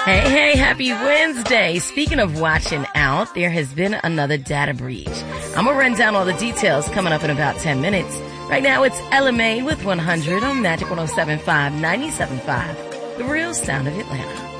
Hey, happy Wednesday. Speaking of watching out, there has been another data breach. I'm going to run down all the details coming up in about 10 minutes. Right now, it's Ella May with 100 on Magic 107.5, 97.5, the real sound of Atlanta.